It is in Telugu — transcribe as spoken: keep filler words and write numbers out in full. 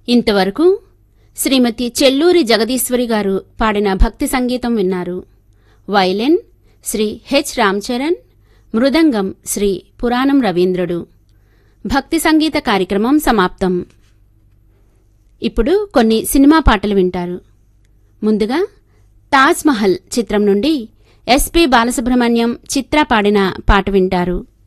ఇంతవరకు శ్రీమతి చెల్లూరి జగదీశ్వరి గారు పాడిన భక్తి సంగీతం విన్నారు. వైలిన్ శ్రీ హెచ్ రామచరణ్, మృదంగం శ్రీ పురాణం రవీంద్రుడు. భక్తి సంగీత కార్యక్రమం సమాప్తం. ఇప్పుడు కొన్ని సినిమా పాటలు వింటారు. ముందుగా తాజ్ మహల్ చిత్రం నుండి ఎస్పి బాలసుబ్రహ్మణ్యం, చిత్ర పాడిన పాట వింటారు.